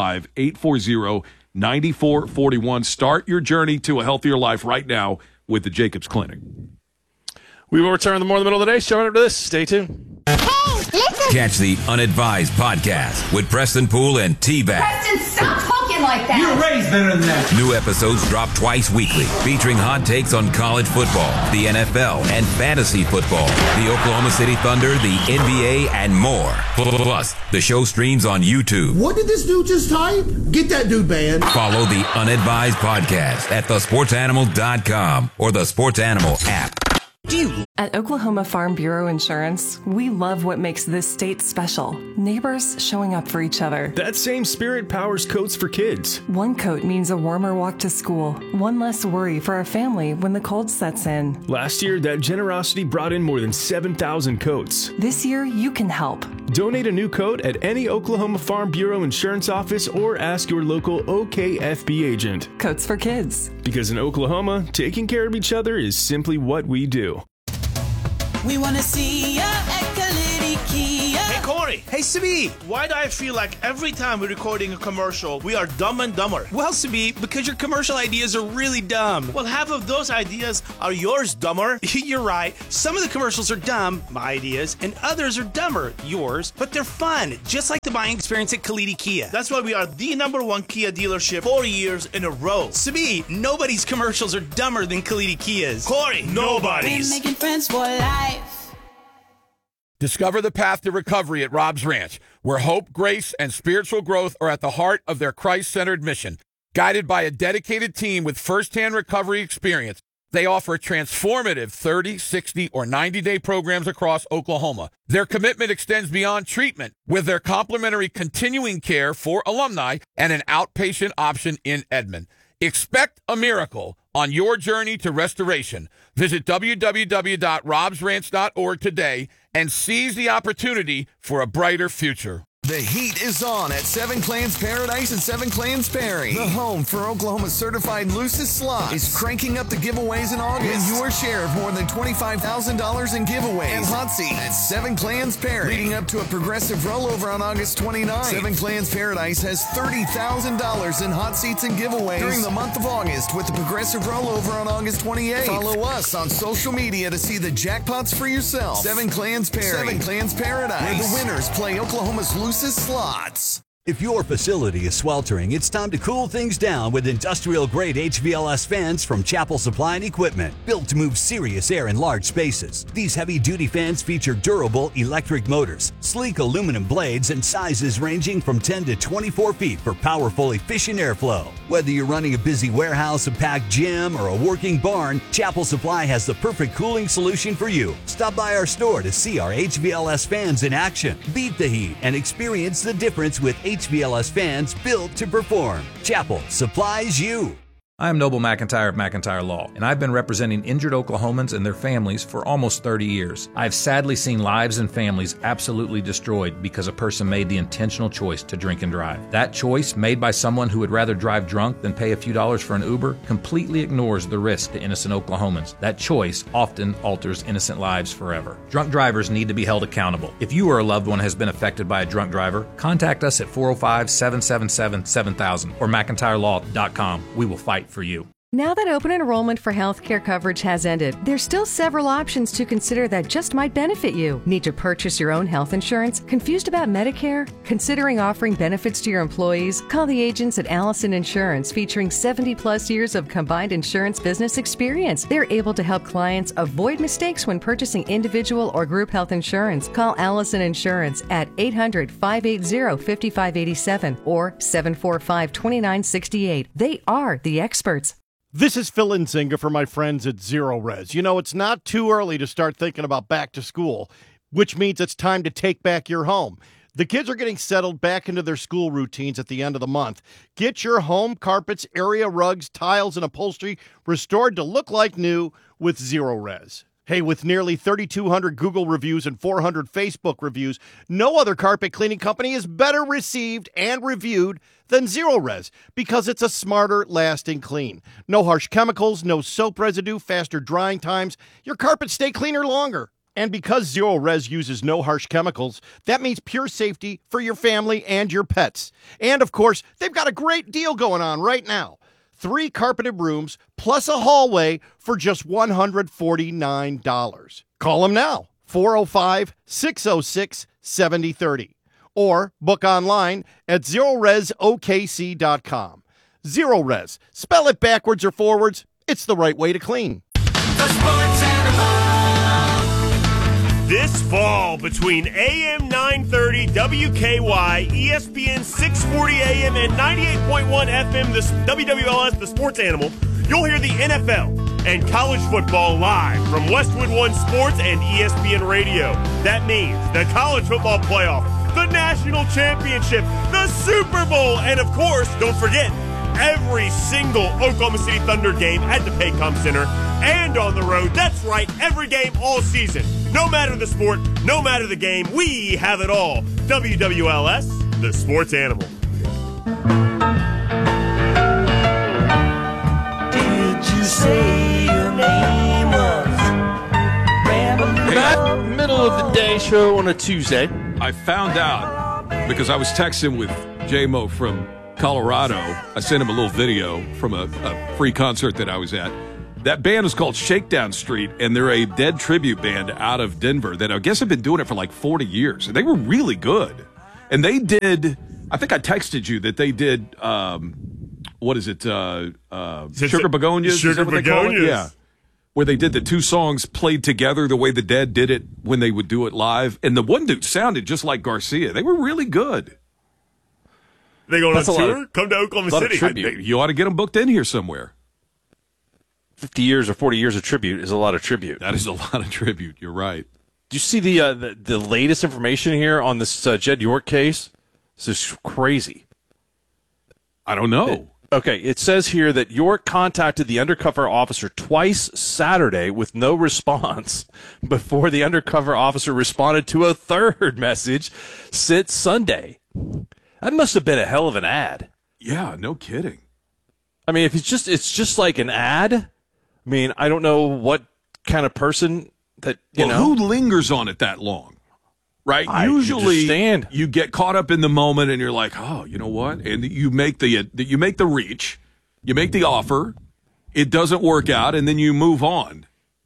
405-840-9441. Start your journey to a healthier life right now with the Jacobs Clinic. We will return more in the middle of the day. Show after this. Stay tuned. Catch the Unadvised podcast with Preston Poole and T-Bag. Preston, stop talking like that. You're raised better than that. New episodes drop twice weekly, featuring hot takes on college football, the NFL, and fantasy football, the Oklahoma City Thunder, the NBA, and more. Plus, the show streams on YouTube. What did this dude just type? Get that dude banned. Follow the Unadvised podcast at thesportsanimal.com or the Sports Animal app. Do you At Oklahoma Farm Bureau Insurance, we love what makes this state special. Neighbors showing up for each other. That same spirit powers Coats for Kids. One coat means a warmer walk to school, one less worry for our family when the cold sets in. Last year, that generosity brought in more than 7,000 coats. This year, you can help. Donate a new coat at any Oklahoma Farm Bureau Insurance office or ask your local OKFB agent. Coats for Kids. Because in Oklahoma, taking care of each other is simply what we do. We want to see ya at Kalidi Kia. Hey, Corey. Hey, Sabi. Why do I feel like every time we're recording a commercial, we are dumb and dumber? Well, Sabi, because your commercial ideas are really dumb. Well, half of those ideas are yours, dumber. You're right. Some of the commercials are dumb, my ideas, and others are dumber, yours, but they're fun, just like the buying experience at Kalidi Kia. That's why we are the #1 Kia dealership 4 years in a row. Sabi, nobody's commercials are dumber than Kalidi Kia's. Corey, nobody's. We're making friends for life. Discover the path to recovery at Rob's Ranch, where hope, grace, and spiritual growth are at the heart of their Christ-centered mission. Guided by a dedicated team with firsthand recovery experience, they offer transformative 30, 60, or 90-day programs across Oklahoma. Their commitment extends beyond treatment with their complimentary continuing care for alumni and an outpatient option in Edmond. Expect a miracle on your journey to restoration. Visit www.robsranch.org today and seize the opportunity for a brighter future. The heat is on at Seven Clans Paradise and Seven Clans Perry. The home for Oklahoma's certified loosest slots is cranking up the giveaways in August. Win your share of more than $25,000 in giveaways and hot seats at Seven Clans Perry. Leading up to a progressive rollover on August 29th. Seven Clans Paradise has $30,000 in hot seats and giveaways during the month of August with the progressive rollover on August 28th. Follow us on social media to see the jackpots for yourself. Seven Clans Perry. Seven Clans Paradise. Where the winners play Oklahoma's loosest slots. If your facility is sweltering, it's time to cool things down with industrial-grade HVLS fans from Chapel Supply and Equipment, built to move serious air in large spaces. These heavy-duty fans feature durable electric motors, sleek aluminum blades, and sizes ranging from 10 to 24 feet for powerful, efficient airflow. Whether you're running a busy warehouse, a packed gym, or a working barn, Chapel Supply has the perfect cooling solution for you. Stop by our store to see our HVLS fans in action. Beat the heat and experience the difference with HVLS fans built to perform. Chapel supplies you. I'm Noble McIntyre of McIntyre Law, and I've been representing injured Oklahomans and their families for almost 30 years. I've sadly seen lives and families absolutely destroyed because a person made the intentional choice to drink and drive. That choice, made by someone who would rather drive drunk than pay a few dollars for an Uber, completely ignores the risk to innocent Oklahomans. That choice often alters innocent lives forever. Drunk drivers need to be held accountable. If you or a loved one has been affected by a drunk driver, contact us at 405-777-7000 or McIntyreLaw.com. We will fight for you. Now that open enrollment for healthcare coverage has ended, there's still several options to consider that just might benefit you. Need to purchase your own health insurance? Confused about Medicare? Considering offering benefits to your employees? Call the agents at Allison Insurance, featuring 70-plus years of combined insurance business experience. They're able to help clients avoid mistakes when purchasing individual or group health insurance. Call Allison Insurance at 800-580-5587 or 745-2968. They are the experts. This is Phil Nzinga for my friends at Zero Res. You know, it's not too early to start thinking about back to school, which means it's time to take back your home. The kids are getting settled back into their school routines at the end of the month. Get your home carpets, area rugs, tiles, and upholstery restored to look like new with Zero Res. Hey, with nearly 3,200 Google reviews and 400 Facebook reviews, no other carpet cleaning company is better received and reviewed than Zero Res because it's a smarter, lasting clean. No harsh chemicals, no soap residue, faster drying times. Your carpets stay cleaner longer. And because Zero Res uses no harsh chemicals, that means pure safety for your family and your pets. And, of course, they've got a great deal going on right now. 3 carpeted rooms plus a hallway for just $149. Call them now, 405-606-7030. Or book online at ZeroResOKC.com. Zero Res. Spell it backwards or forwards. It's the right way to clean. This fall, between AM 930 WKY, ESPN 640 AM, and 98.1 FM, the WWLS, the sports animal, you'll hear the NFL, and college football live from Westwood One Sports and ESPN Radio. That means the college football playoff, the national championship, the Super Bowl, and of course, don't forget, every single Oklahoma City Thunder game at the Paycom Center and on the road. That's right, every game all season. No matter the sport, no matter the game, we have it all. WWLS, the sports animal. Did you say your name was Matt, middle of the day show on a Tuesday. I found out because I was texting with J-Mo from Colorado. I sent him a little video from a free concert that I was at. That band is called Shakedown Street, and they're a Dead tribute band out of Denver that I guess have been doing it for like 40 years. And they were really good. And they did, I think I texted you that they did, what is it? Sugar Begonias? Sugar Begonias. Yeah. Where they did the two songs played together the way the Dead did it when they would do it live. And the one dude sounded just like Garcia. They were really good. They going on tour? Come to Oklahoma City. You ought to get them booked in here somewhere. 50 years or 40 years of tribute is a lot of tribute. That is a lot of tribute. You're right. Do you see the latest information here on this Jed York case? This is crazy. I don't know. It says here that York contacted the undercover officer twice Saturday with no response before the undercover officer responded to a third message sent Sunday. That must have been a hell of an ad. Yeah, no kidding. I mean, if it's just like an ad, I mean, I don't know what kind of person that, who lingers on it that long? Right? Usually you get caught up in the moment and you're like, oh, you know what? And you make the reach, you make the offer, it doesn't work out, and then you move on.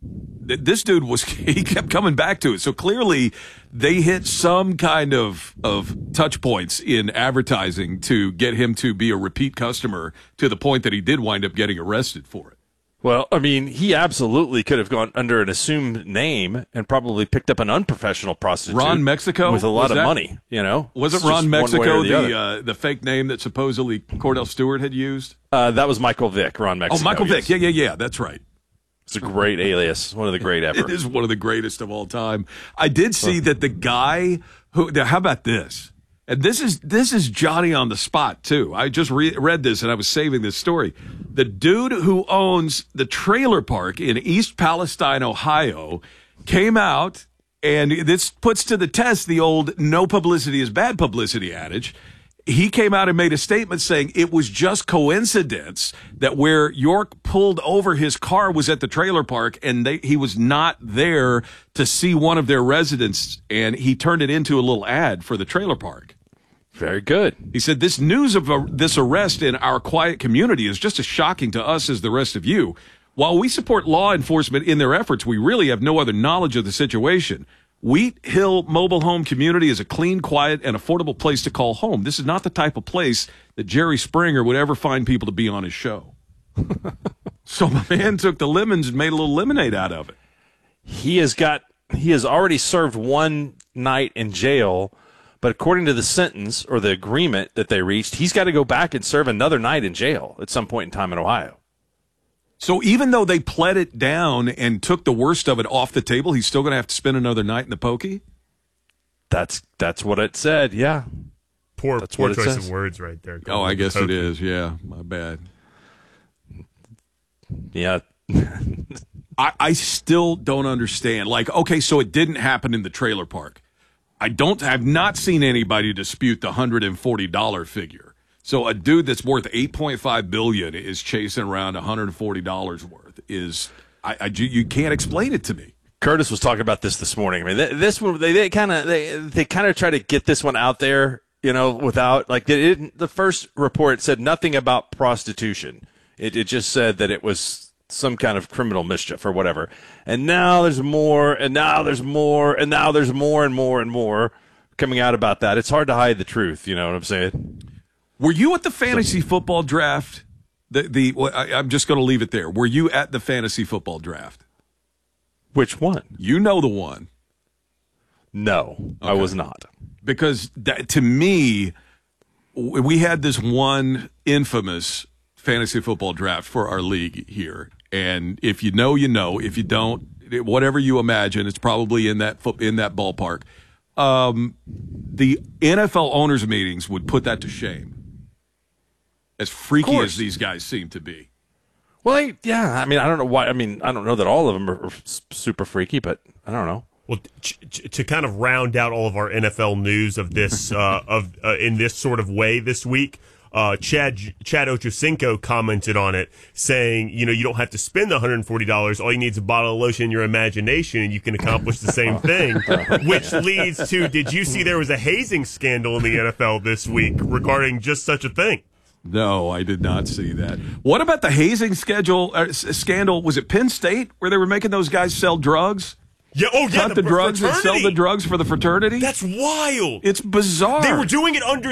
This dude he kept coming back to it. So clearly they hit some kind of touch points in advertising to get him to be a repeat customer to the point that he did wind up getting arrested for it. Well, I mean, he absolutely could have gone under an assumed name and probably picked up an unprofessional prostitute. Ron Mexico? With a lot of money, Wasn't Ron Mexico the fake name that supposedly Cordell Stewart had used? That was Michael Vick, Ron Mexico. Oh, Michael Vick. Yeah, that's right. It's a great alias, one of the great ever. It is one of the greatest of all time. I did see that the guy how about this? And this is Johnny on the spot, too. I just read this, and I was saving this story. The dude who owns the trailer park in East Palestine, Ohio, came out, and this puts to the test the old no publicity is bad publicity adage. He came out and made a statement saying it was just coincidence that where York pulled over his car was at the trailer park, and he was not there to see one of their residents, and he turned it into a little ad for the trailer park. Very good. He said, this news of this arrest in our quiet community is just as shocking to us as the rest of you. While we support law enforcement in their efforts, we really have no other knowledge of the situation. Wheat Hill Mobile Home Community is a clean, quiet, and affordable place to call home. This is not the type of place that Jerry Springer would ever find people to be on his show. So my man took the lemons and made a little lemonade out of it. He has already served one night in jail, but according to the sentence or the agreement that they reached, he's got to go back and serve another night in jail at some point in time in Ohio. So even though they pled it down and took the worst of it off the table, he's still going to have to spend another night in the pokey? That's what it said, yeah. Poor choice of words right there. Oh, I guess it is, yeah. My bad. Yeah. I still don't understand. Like, okay, so it didn't happen in the trailer park. I've not seen anybody dispute the $140 figure. So a dude that's worth $8.5 billion is chasing around $140 worth. You can't explain it to me. Curtis was talking about this morning. I mean, this one they kind of try to get this one out there, without like the first report said nothing about prostitution. It just said that it was some kind of criminal mischief or whatever. And now there's more, and now there's more, and now there's more and more and more coming out about that. It's hard to hide the truth. You know what I'm saying? Were you at the fantasy football draft? I'm just going to leave it there. Were you at the fantasy football draft? Which one? You know the one. No, okay. I was not. Because to me, we had this one infamous fantasy football draft for our league here. And if you know, you know. If you don't, whatever you imagine, it's probably in that ballpark. The NFL owners' meetings would put that to shame. As freaky as these guys seem to be. Well, I don't know why. I don't know that all of them are super freaky, but I don't know. Well, to kind of round out all of our NFL news of this in this sort of way this week, Chad Ochocinco commented on it, saying, you don't have to spend the $140. All you need is a bottle of lotion in your imagination, and you can accomplish the same thing. Which leads to, did you see there was a hazing scandal in the NFL this week regarding just such a thing? No, I did not see that. What about the hazing scandal? Was it Penn State where they were making those guys sell drugs? Yeah, cut the drugs fraternity. and sell the drugs for the fraternity? That's wild. It's bizarre. They were doing it under